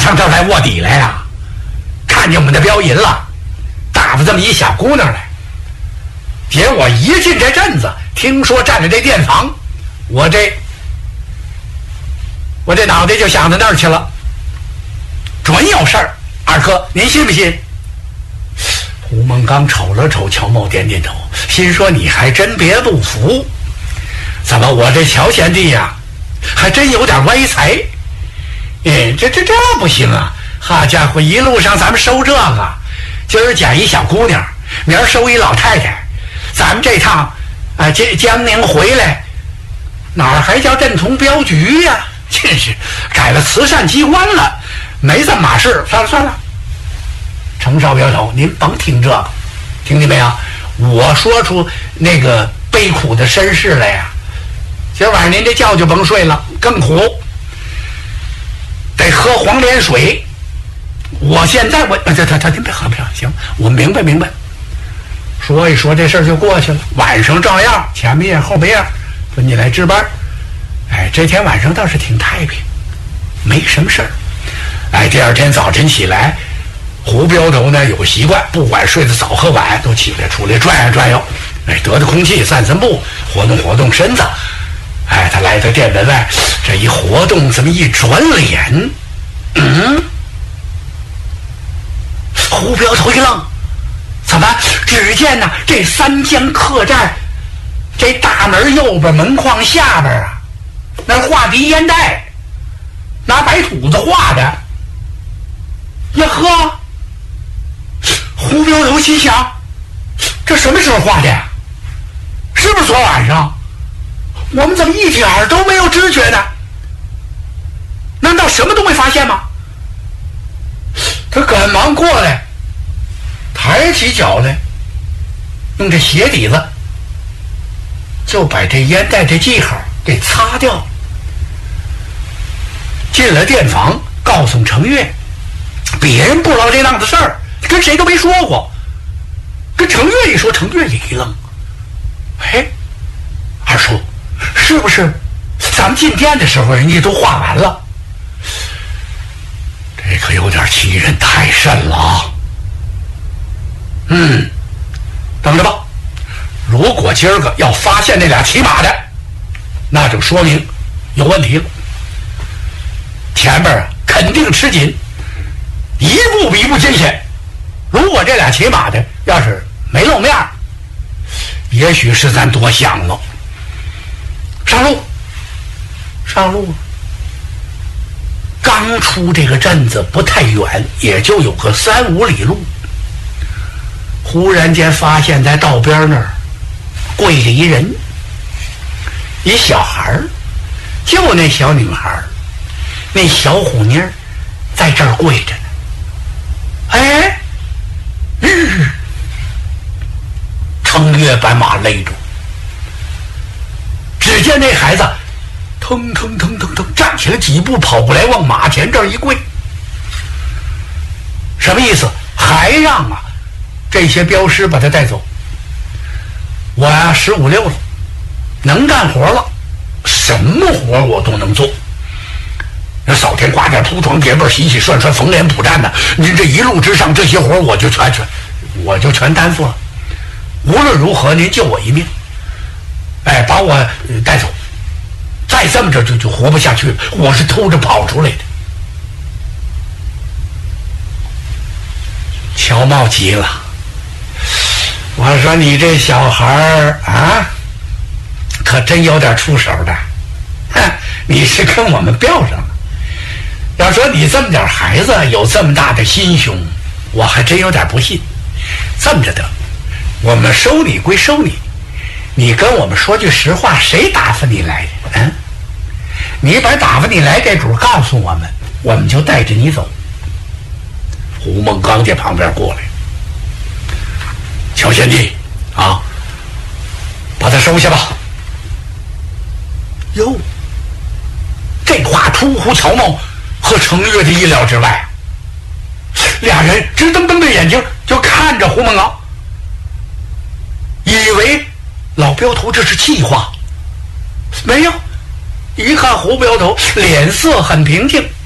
上这儿来卧底来呀？看见我们的标银了，打发这么一小姑娘来。结果一进这镇子，听说占着这店房，我这脑袋就想到那儿去了，准有事儿。二哥，您信不信？胡梦刚瞅了瞅乔茂，点点头，心说你还真别不服，怎么我这乔贤弟呀，还真有点歪财。这不行啊！好家伙，一路上咱们收这个，今儿捡一小姑娘，明儿收一老太太，咱们这趟江宁回来，哪儿还叫镇同镖局呀？真是改了慈善机关了，没这么码事。算了，程少镖头，您甭听这个，听见没有？我说出那个悲苦的身世来呀！今儿晚上您这觉就甭睡了，更苦，得喝黄连水。我现在他您别喝，行，我明白。说一说这事儿就过去了。晚上照样前面夜后面夜分进来值班。这天晚上倒是挺太平，没什么事儿。第二天早晨起来，胡镖头呢有习惯，不管睡得早和晚，都起来出来转悠，得空气，散步，活动身子。他来到店门外，这一活动，这么一转脸，胡镖头一愣，怎么？只见呢，这三江客栈，这大门右边门框下边啊，那画鼻烟袋，拿白土子画的。呀呵！胡镖头心想，这什么时候画的呀？是不是昨晚上？我们怎么一点儿都没有知觉呢？难道什么都没发现吗？他赶忙过来，抬起脚来，用这鞋底子就把这烟袋这记号给擦掉。进了店房，告诉程月，别人不知道这档子事儿，跟谁都没说过。跟程月一说，程月也一愣，二叔，是不是咱们进店的时候人家都画完了？这可有点欺人太甚了。等着吧，如果今儿个要发现那俩骑马的，那就说明有问题了。前边肯定吃紧，一步比一步艰险。如果这俩骑马的要是没露面，也许是咱多想了。上路。刚出这个镇子不太远，也就有个3-5里路，忽然间发现在道边那儿跪着一人，一小孩儿，就那小女孩儿，那小虎妮儿在这儿跪着呢。程月把马勒住，只见那孩子腾站起来几步，跑过来往马前这儿一跪。什么意思？还让这些镖师把他带走。我呀15、16了，能干活了，什么活我都能做。那扫天刮点、铺床叠被、洗洗涮涮、缝连补站的，您这一路之上这些活我就全担负了。无论如何您救我一命，把我带走。再这么着就活不下去了，我是偷着跑出来的。乔茂急了，我说你这小孩儿可真有点出手的，你是跟我们标上了。要说你这么点孩子有这么大的心胸，我还真有点不信。这么着得，我们收你归收你，你跟我们说句实话，谁打发你来的？你把打发你来这主告诉我们，我们就带着你走。胡梦刚在旁边过来，乔贤弟把他收下吧。哟，这话出乎乔茂和程月的意料之外，俩人直瞪瞪的眼睛就看着胡梦刚，以为老镖头这是气话，没有。一看胡镖头脸色很平静，